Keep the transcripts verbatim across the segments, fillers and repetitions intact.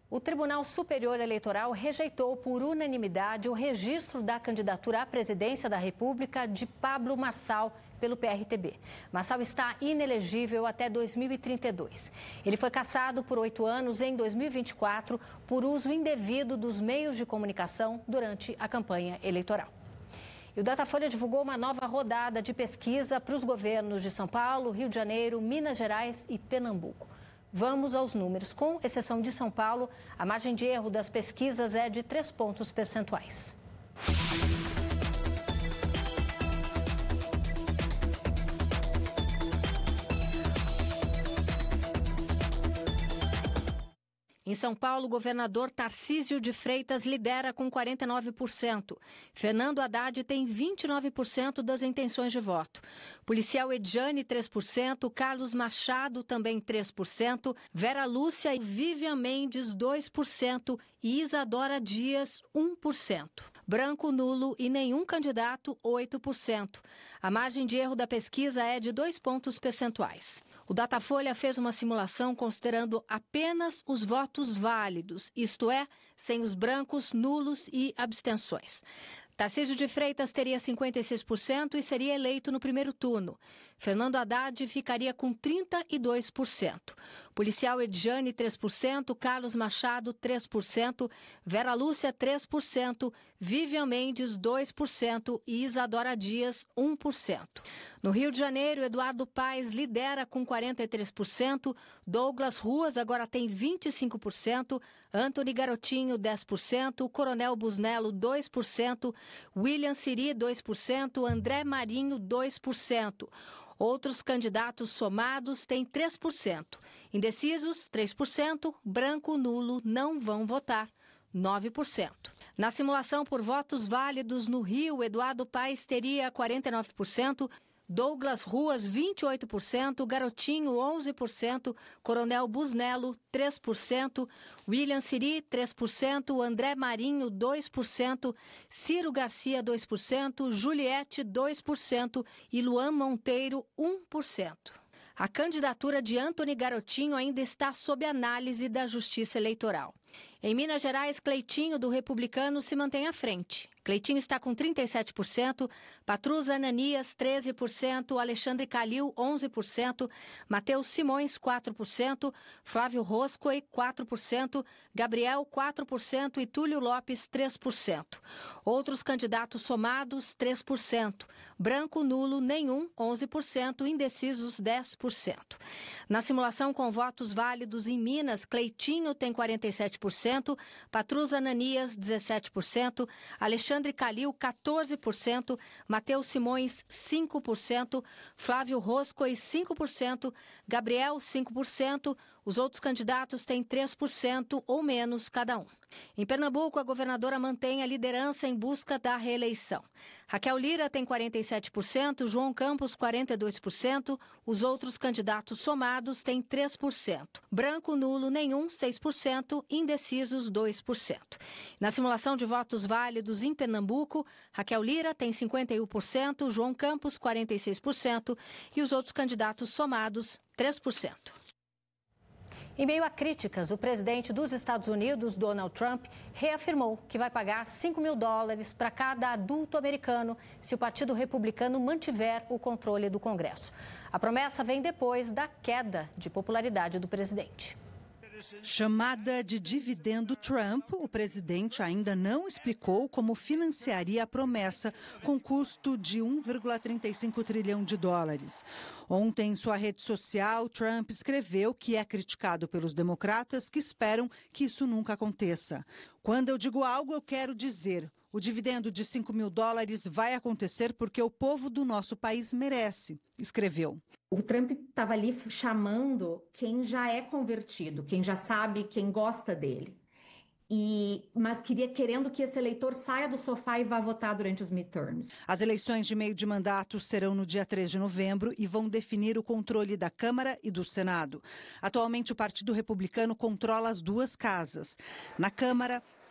O Tribunal Superior Eleitoral rejeitou por unanimidade o registro da candidatura à presidência da República de Pablo Marçal pelo P R T B. Marçal está inelegível até dois mil e trinta e dois. Ele foi cassado por oito anos em dois mil e vinte e quatro por uso indevido dos meios de comunicação durante a campanha eleitoral. E o Datafolha divulgou uma nova rodada de pesquisa para os governos de São Paulo, Rio de Janeiro, Minas Gerais e Pernambuco. Vamos aos números. Com exceção de São Paulo, a margem de erro das pesquisas é de três pontos percentuais. Em São Paulo, o governador Tarcísio de Freitas lidera com quarenta e nove por cento. Fernando Haddad tem vinte e nove por cento das intenções de voto. Policial Edjane, três por cento. Carlos Machado, também três por cento. Vera Lúcia e Vivian Mendes, dois por cento. E Isadora Dias, um por cento. Branco, nulo e nenhum candidato, oito por cento. A margem de erro da pesquisa é de dois pontos percentuais. O Datafolha fez uma simulação considerando apenas os votos válidos, isto é, sem os brancos, nulos e abstenções. Tarcísio de Freitas teria cinquenta e seis por cento e seria eleito no primeiro turno. Fernando Haddad ficaria com trinta e dois por cento. Policial Edjane, três por cento. Carlos Machado, três por cento. Vera Lúcia, três por cento. Vivian Mendes, dois por cento. E Isadora Dias, um por cento. No Rio de Janeiro, Eduardo Paes lidera com quarenta e três por cento. Douglas Ruas agora tem vinte e cinco por cento. Antony Garotinho, dez por cento. Coronel Busnello, dois por cento. William Siri, dois por cento. André Marinho, dois por cento. Outros candidatos somados têm três por cento. Indecisos, três por cento. Branco, nulo, não vão votar, nove por cento. Na simulação por votos válidos no Rio, Eduardo Paes teria quarenta e nove por cento. Douglas Ruas, vinte e oito por cento, Garotinho, onze por cento, Coronel Busnello, três por cento, William Siri, três por cento, André Marinho, dois por cento, Ciro Garcia, dois por cento, Juliette, dois por cento e Luan Monteiro, um por cento. A candidatura de Antony Garotinho ainda está sob análise da Justiça Eleitoral. Em Minas Gerais, Cleitinho, do Republicano, se mantém à frente. Cleitinho está com trinta e sete por cento, Patrus Ananias, treze por cento, Alexandre Calil, onze por cento, Matheus Simões, quatro por cento, Flávio Roscoe, quatro por cento, Gabriel, quatro por cento e Túlio Lopes, três por cento. Outros candidatos somados, três por cento. Branco, nulo, nenhum, onze por cento, indecisos, dez por cento. Na simulação com votos válidos em Minas, Cleitinho tem quarenta e sete por cento, Patrus Ananias, dezessete por cento, Alexandre Calil, quatorze por cento, Matheus Simões, cinco por cento, Flávio Roscoe, cinco por cento, Gabriel, cinco por cento. Os outros candidatos têm três por cento ou menos cada um. Em Pernambuco, a governadora mantém a liderança em busca da reeleição. Raquel Lira tem quarenta e sete por cento, João Campos, quarenta e dois por cento. Os outros candidatos somados têm três por cento. Branco, nulo, nenhum, seis por cento. Indecisos, dois por cento. Na simulação de votos válidos em Pernambuco, Raquel Lira tem cinquenta e um por cento, João Campos, quarenta e seis por cento. E os outros candidatos somados, três por cento. Em meio a críticas, o presidente dos Estados Unidos, Donald Trump, reafirmou que vai pagar cinco mil dólares para cada adulto americano se o Partido Republicano mantiver o controle do Congresso. A promessa vem depois da queda de popularidade do presidente. Chamada de dividendo Trump, o presidente ainda não explicou como financiaria a promessa com custo de um vírgula trinta e cinco trilhão de dólares. Ontem, em sua rede social, Trump escreveu que é criticado pelos democratas que esperam que isso nunca aconteça. Quando eu digo algo, eu quero dizer: o dividendo de cinco mil dólares vai acontecer porque o povo do nosso país merece, escreveu. O Trump estava ali chamando quem já é convertido, quem já sabe, quem gosta dele. E, mas queria, querendo que esse eleitor saia do sofá e vá votar durante os midterms. As eleições de meio de mandato serão no dia três de novembro e vão definir o controle da Câmara e do Senado. Atualmente, o Partido Republicano controla as duas casas. Na Câmara,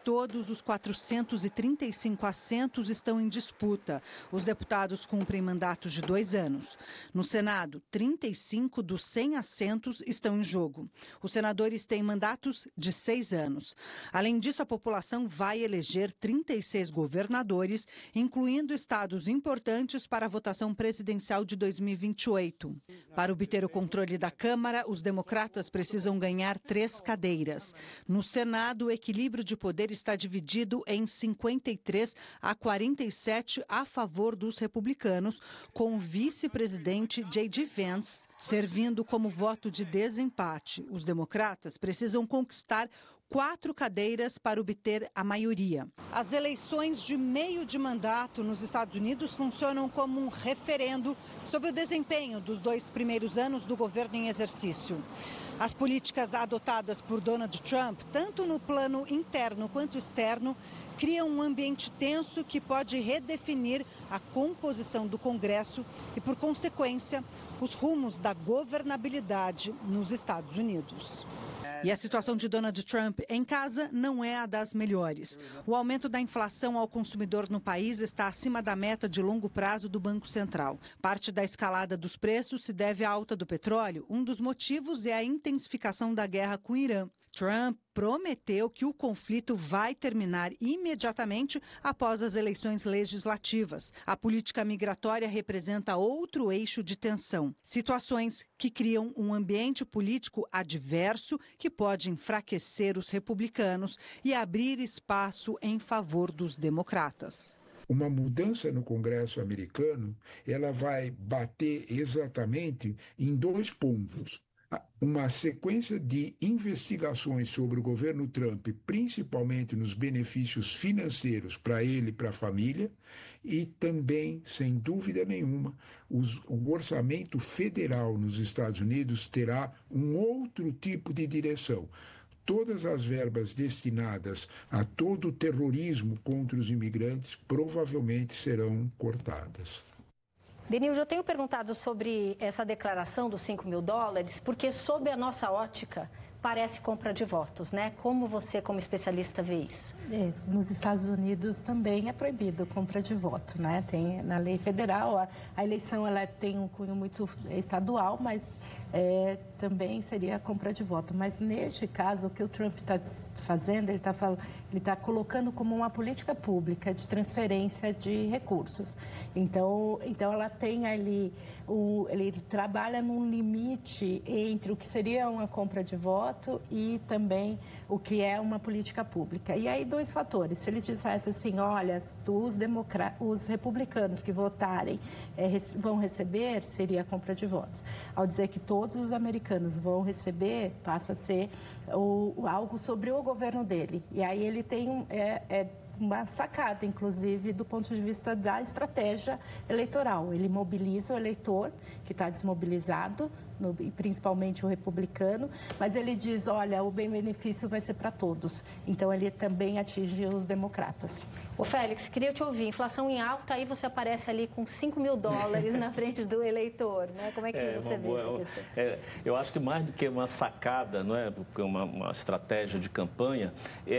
todos os quatrocentos e trinta e cinco assentos estão em disputa. Os deputados cumprem mandatos de dois anos. No Senado, trinta e cinco dos cem assentos estão em jogo. Os senadores têm mandatos de seis anos. Além disso, a população vai eleger trinta e seis governadores, incluindo estados importantes para a votação presidencial de dois mil e vinte e oito. Para obter o controle da Câmara, os democratas precisam ganhar três cadeiras. No Senado, o equilíbrio de poder está dividido em cinquenta e três a quarenta e sete a favor dos republicanos, com o vice-presidente J D Vance servindo como voto de desempate. Os democratas precisam conquistar quatro cadeiras para obter a maioria. As eleições de meio de mandato nos Estados Unidos funcionam como um referendo sobre o desempenho dos dois primeiros anos do governo em exercício. As políticas adotadas por Donald Trump, tanto no plano interno quanto externo, criam um ambiente tenso que pode redefinir a composição do Congresso e, por consequência, os rumos da governabilidade nos Estados Unidos. E a situação de Donald Trump em casa não é a das melhores. O aumento da inflação ao consumidor no país está acima da meta de longo prazo do Banco Central. Parte da escalada dos preços se deve à alta do petróleo. Um dos motivos é a intensificação da guerra com o Irã. Trump prometeu que o conflito vai terminar imediatamente após as eleições legislativas. A política migratória representa outro eixo de tensão. Situações que criam um ambiente político adverso que pode enfraquecer os republicanos e abrir espaço em favor dos democratas. Uma mudança no Congresso americano, ela vai bater exatamente em dois pontos. Uma sequência de investigações sobre o governo Trump, principalmente nos benefícios financeiros para ele e para a família, e também, sem dúvida nenhuma, os, o orçamento federal nos Estados Unidos terá um outro tipo de direção. Todas as verbas destinadas a todo o terrorismo contra os imigrantes provavelmente serão cortadas. Denilson, eu tenho perguntado sobre essa declaração dos cinco mil dólares, porque sob a nossa ótica parece compra de votos, né? Como você, como especialista, vê isso? É, nos Estados Unidos também é proibido compra de voto, né? Tem na lei federal, a, a eleição ela tem um cunho muito estadual, mas é, também seria compra de voto. Mas neste caso, o que o Trump está fazendo, ele está ele tá colocando como uma política pública de transferência de recursos. Então, então ela tem ali, o, ele trabalha num limite entre o que seria uma compra de voto e também o que é uma política pública. E aí dois fatores, se ele dissesse assim, olha, os, democra- os republicanos que votarem é, vão receber, seria a compra de votos. Ao dizer que todos os americanos vão receber, passa a ser o, algo sobre o governo dele. E aí ele tem um... É, é, uma sacada, inclusive, do ponto de vista da estratégia eleitoral. Ele mobiliza o eleitor, que está desmobilizado, no, principalmente o republicano, mas ele diz, olha, o bem-benefício vai ser para todos. Então, ele também atinge os democratas. Ô, Félix, queria te ouvir. Inflação em alta, aí você aparece ali com cinco mil dólares na frente do eleitor, né? Como é que é, você vê boa, essa questão? É, eu acho que mais do que uma sacada, não é? Uma, uma estratégia de campanha,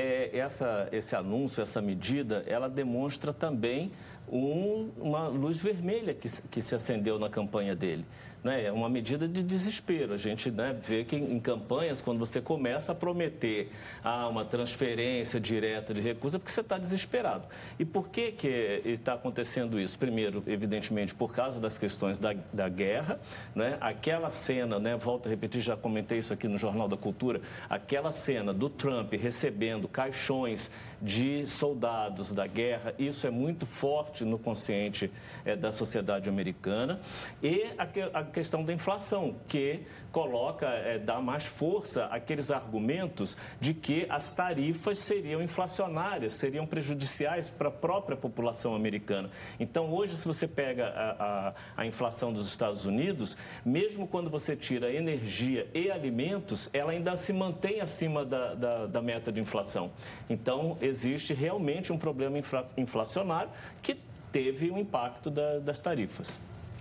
é essa, esse anúncio, essa medida, ela demonstra também um, uma luz vermelha que, que se acendeu na campanha dele. É uma medida de desespero. A gente, né, vê que em campanhas, quando você começa a prometer ah, uma transferência direta de recursos, é porque você está desesperado. E por que que está acontecendo isso? Primeiro, evidentemente, por causa das questões da, da guerra, né? Aquela cena, né, volto a repetir, já comentei isso aqui no Jornal da Cultura, aquela cena do Trump recebendo caixões de soldados da guerra, isso é muito forte no consciente é, da sociedade americana. E a, a questão da inflação, que coloca, é, dá mais força àqueles argumentos de que as tarifas seriam inflacionárias, seriam prejudiciais para a própria população americana. Então, hoje, se você pega a, a, a inflação dos Estados Unidos, mesmo quando você tira energia e alimentos, ela ainda se mantém acima da, da, da meta de inflação. Então, existe realmente um problema infla, inflacionário que teve um impacto da, das tarifas.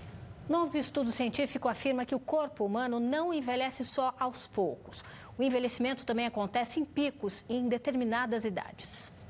Novo estudo científico afirma que o corpo humano não envelhece só aos poucos. O envelhecimento também acontece em picos em determinadas idades.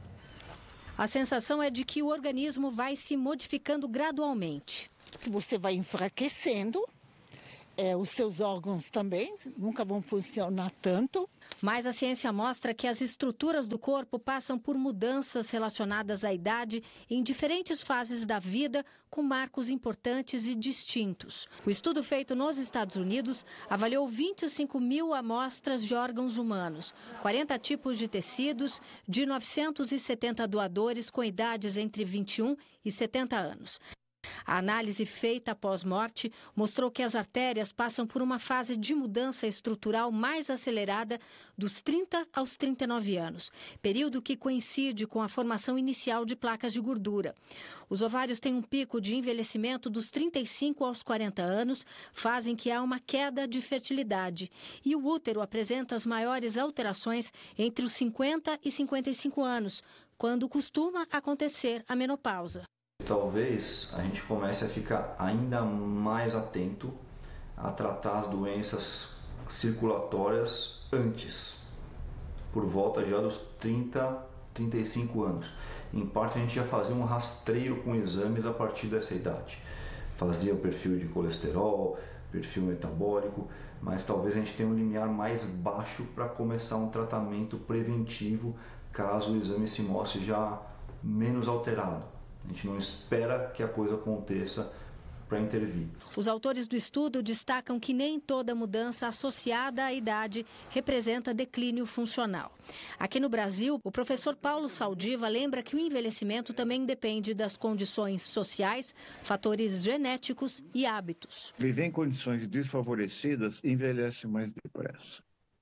A sensação é de que o organismo vai se modificando gradualmente. Você vai enfraquecendo, é, os seus órgãos também nunca vão funcionar tanto. Mas a ciência mostra que as estruturas do corpo passam por mudanças relacionadas à idade em diferentes fases da vida, com marcos importantes e distintos. O estudo feito nos Estados Unidos avaliou vinte e cinco mil amostras de órgãos humanos, quarenta tipos de tecidos, de novecentos e setenta doadores com idades entre vinte e um e setenta anos. A análise feita após morte mostrou que as artérias passam por uma fase de mudança estrutural mais acelerada dos trinta aos trinta e nove anos, período que coincide com a formação inicial de placas de gordura. Os ovários têm um pico de envelhecimento dos trinta e cinco aos quarenta anos, fase em que há uma queda de fertilidade. E o útero apresenta as maiores alterações entre os cinquenta e cinquenta e cinco anos, quando costuma acontecer a menopausa. Talvez a gente comece a ficar ainda mais atento a tratar as doenças circulatórias antes, por volta já dos trinta, trinta e cinco anos. Em parte a gente já fazia um rastreio com exames a partir dessa idade. Fazia o perfil de colesterol, perfil metabólico, mas talvez a gente tenha um limiar mais baixo para começar um tratamento preventivo caso o exame se mostre já menos alterado. A gente não espera que a coisa aconteça para intervir. Os autores do estudo destacam que nem toda mudança associada à idade representa declínio funcional. Aqui no Brasil, o professor Paulo Saldiva lembra que o envelhecimento também depende das condições sociais, fatores genéticos e hábitos. Viver em condições desfavorecidas envelhece mais depressa.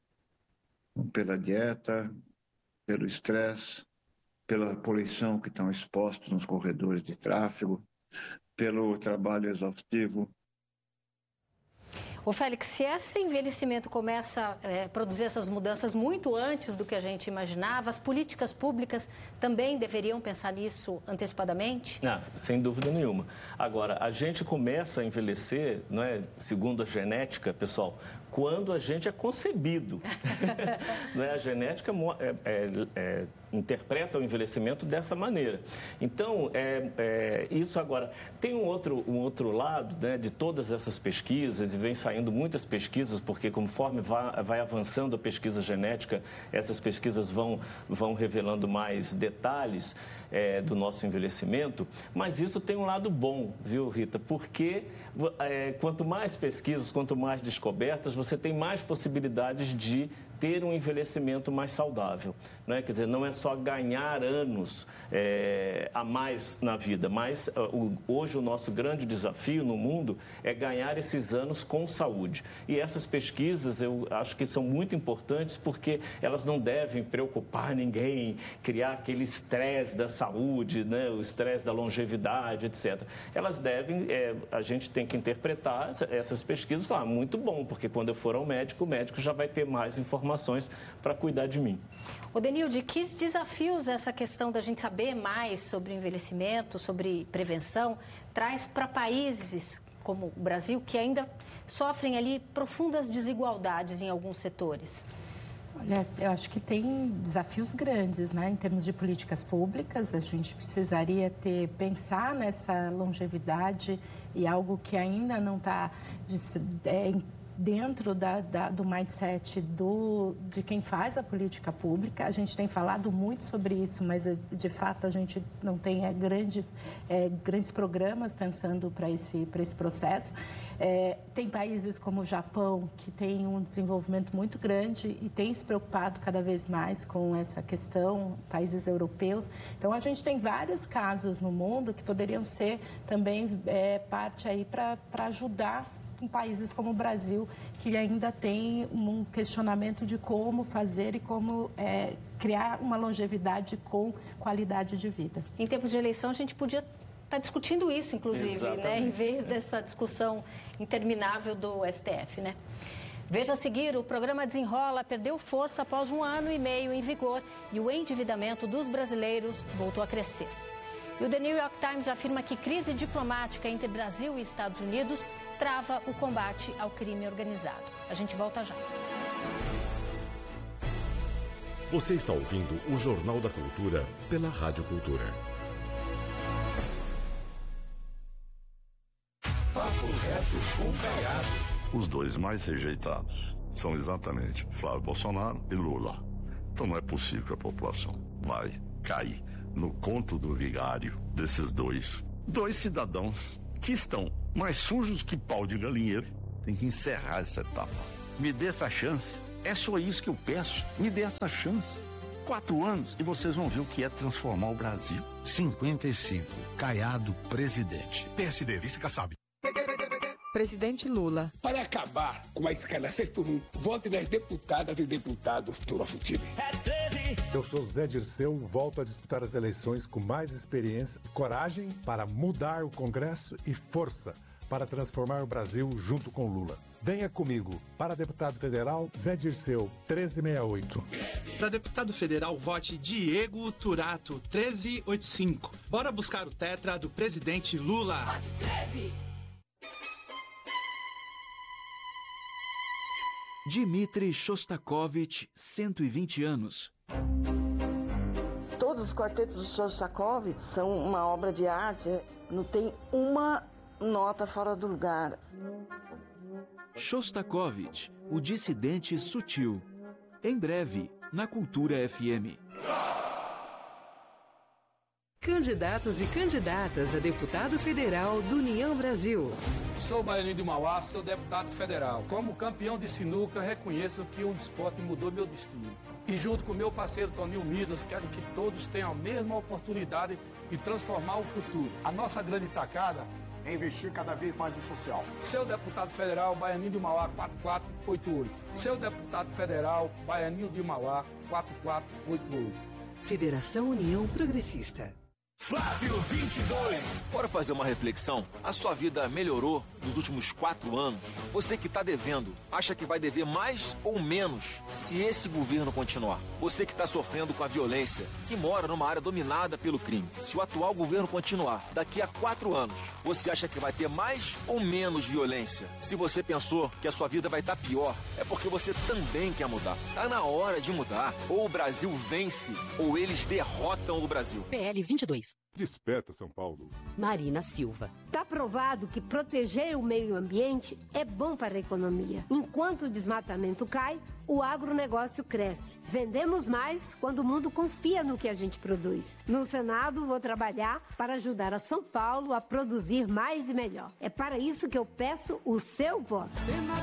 Pela dieta, pelo estresse, pela poluição que estão expostos nos corredores de tráfego, pelo trabalho exaustivo. Ô Félix, se esse envelhecimento começa a é, produzir essas mudanças muito antes do que a gente imaginava, as políticas públicas também deveriam pensar nisso antecipadamente? Não, sem dúvida nenhuma. Agora, a gente começa a envelhecer, não é, segundo a genética, pessoal, quando a gente é concebido. Não é? A genética é, é, é, interpreta o envelhecimento dessa maneira. Então, é, é, isso agora... Tem um outro, um outro lado, né, de todas essas pesquisas, e vem saindo muitas pesquisas, porque conforme vai, vai avançando a pesquisa genética, essas pesquisas vão, vão revelando mais detalhes é, do nosso envelhecimento, mas isso tem um lado bom, viu, Rita? Porque é, quanto mais pesquisas, quanto mais descobertas, você tem mais possibilidades de ter um envelhecimento mais saudável, né? Quer dizer, não é só ganhar anos é, a mais na vida, mas uh, o, hoje o nosso grande desafio no mundo é ganhar esses anos com saúde. E essas pesquisas eu acho que são muito importantes porque elas não devem preocupar ninguém, criar aquele estresse da saúde, né? O estresse da longevidade, etcétera. Elas devem, é, a gente tem que interpretar essas pesquisas, claro, muito bom, porque quando eu for ao médico, o médico já vai ter mais informações para cuidar de mim. Ô Denilde, que desafios essa questão da gente saber mais sobre envelhecimento, sobre prevenção, traz para países como o Brasil, que ainda sofrem ali profundas desigualdades em alguns setores? Olha, eu acho que tem desafios grandes, né? Em termos de políticas públicas, a gente precisaria ter, pensar nessa longevidade e algo que ainda não está é, dentro da, da, do mindset do, de quem faz a política pública. A gente tem falado muito sobre isso, mas de fato a gente não tem é, grande, é, grandes programas pensando para esse, para esse processo. É, tem países como o Japão que tem um desenvolvimento muito grande e tem se preocupado cada vez mais com essa questão, países europeus. Então a gente tem vários casos no mundo que poderiam ser também é, parte aí para para ajudar em países como o Brasil, que ainda tem um questionamento de como fazer e como é, criar uma longevidade com qualidade de vida. Em tempos de eleição, a gente podia estar discutindo isso, inclusive, né? Em vez dessa discussão interminável do S T F, né? Veja a seguir, o programa Desenrola perdeu força após um ano e meio em vigor e o endividamento dos brasileiros voltou a crescer. E o The New York Times afirma que crise diplomática entre Brasil e Estados Unidos trava o combate ao crime organizado. A gente volta já. Você está ouvindo o Jornal da Cultura pela Rádio Cultura. Papo Reto com Caiado. Os dois mais rejeitados são exatamente Flávio Bolsonaro e Lula. Então não é possível que a população vai cair no conto do vigário desses dois. Dois cidadãos que estão mais sujos que pau de galinheiro. Tem que encerrar essa etapa. Me dê essa chance. É só isso que eu peço. Me dê essa chance. Quatro anos e vocês vão ver o que é transformar o Brasil. cinquenta e cinco. Caiado, presidente. P S D, vice-Kassab. Presidente Lula. Para acabar com a escala seis por um, vote nas deputadas e deputados do nosso time. Eu sou Zé Dirceu, volto a disputar as eleições com mais experiência e coragem para mudar o Congresso e força para transformar o Brasil junto com Lula. Venha comigo. Para deputado federal, Zé Dirceu, treze sessenta e oito. Para deputado federal, vote Diego Turato, treze oitenta e cinco. Bora buscar o tetra do presidente Lula. Dmitri Shostakovich, cento e vinte anos. Todos os quartetos do Shostakovich são uma obra de arte, não tem uma nota fora do lugar. Shostakovich, o dissidente sutil. Em breve, na Cultura F M. Candidatos e candidatas a deputado federal do União Brasil. Sou Baianinho de Mauá, seu deputado federal. Como campeão de sinuca, reconheço que o esporte mudou meu destino. E junto com meu parceiro Toninho Midas, quero que todos tenham a mesma oportunidade de transformar o futuro. A nossa grande tacada é investir cada vez mais no social. Seu deputado federal, Baianinho de Mauá, quatro quatro oito oito. Seu deputado federal, Baianinho de Mauá, quatro quatro oito oito. Federação União Progressista. Flávio vinte e dois. Bora fazer uma reflexão? A sua vida melhorou nos últimos quatro anos? Você que está devendo, acha que vai dever mais ou menos se esse governo continuar? Você que está sofrendo com a violência, que mora numa área dominada pelo crime, se o atual governo continuar, daqui a quatro anos, você acha que vai ter mais ou menos violência? Se você pensou que a sua vida vai estar pior, é porque você também quer mudar. Tá na hora de mudar. Ou o Brasil vence, ou eles derrotam o Brasil. P L vinte e dois. Desperta, São Paulo. Marina Silva. Está provado que proteger o meio ambiente é bom para a economia. Enquanto o desmatamento cai, o agronegócio cresce. Vendemos mais quando o mundo confia no que a gente produz. No Senado, vou trabalhar para ajudar a São Paulo a produzir mais e melhor. É para isso que eu peço o seu voto.